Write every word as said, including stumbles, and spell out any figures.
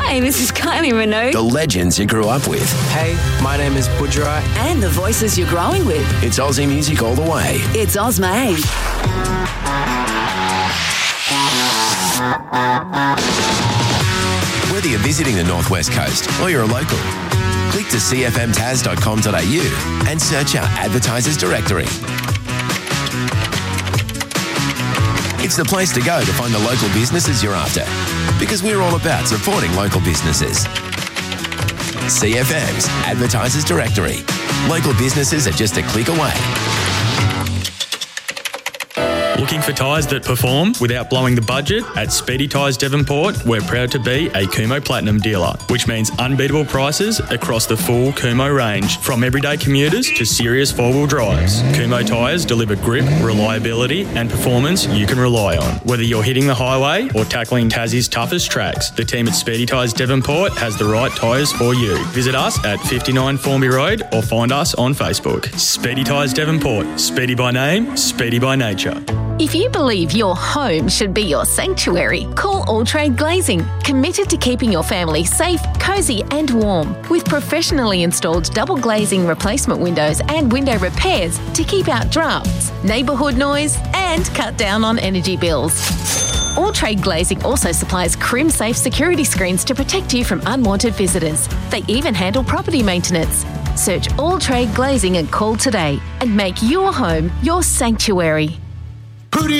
Hi, this is Kylie Minogue. The legends you grew up with. Hey, my name is Budgerai. And the voices you're growing with. It's Aussie music all the way. It's Ozmade. Whether you're visiting the Northwest Coast or you're a local, click to c f m tas dot com dot a u and search our advertisers directory. It's the place to go to find the local businesses you're after, because we're all about supporting local businesses. C F M's Advertisers Directory. Local businesses are just a click away. Looking for tyres that perform without blowing the budget? At Speedy Tyres Devonport, we're proud to be a Kumho Platinum dealer, which means unbeatable prices across the full Kumho range, from everyday commuters to serious four-wheel drives. Kumho tyres deliver grip, reliability and performance you can rely on. Whether you're hitting the highway or tackling Tassie's toughest tracks, the team at Speedy Tyres Devonport has the right tyres for you. Visit us at fifty-nine Formby Road or find us on Facebook. Speedy Tyres Devonport. Speedy by name, speedy by nature. If you believe your home should be your sanctuary, call All Trade Glazing, committed to keeping your family safe, cosy and warm, with professionally installed double glazing replacement windows and window repairs to keep out drafts, neighbourhood noise and cut down on energy bills. All Trade Glazing also supplies Crim-safe security screens to protect you from unwanted visitors. They even handle property maintenance. Search All Trade Glazing and call today and make your home your sanctuary.